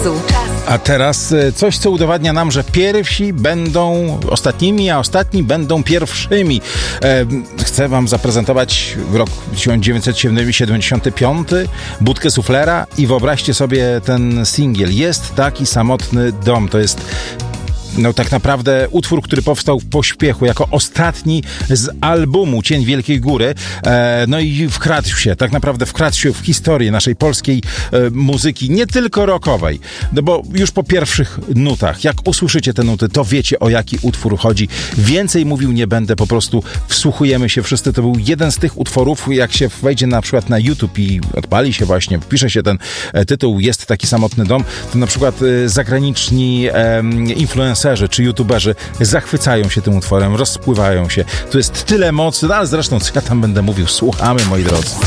czasu. A teraz coś, co udowadnia nam, że pierwsi będą ostatnimi, a ostatni będą pierwszymi. Chcę wam zaprezentować rok 1975, Budkę Suflera i wyobraźcie sobie ten singiel. Jest taki samotny dom. To jest tak naprawdę utwór, który powstał w pośpiechu, jako ostatni z albumu Cień Wielkiej Góry. I wkradł się w historię naszej polskiej muzyki, nie tylko rockowej. No bo już po pierwszych nutach, jak usłyszycie te nuty, to wiecie, o jaki utwór chodzi. Więcej mówił nie będę, po prostu wsłuchujemy się wszyscy. To był jeden z tych utworów, jak się wejdzie na przykład na YouTube i odpali się właśnie, wpisze się ten tytuł Jest taki samotny dom, to na przykład zagraniczni influencerzy czy youtuberzy zachwycają się tym utworem, rozpływają się. Tu jest tyle mocy, ale zresztą co ja tam będę mówił, słuchamy, moi drodzy.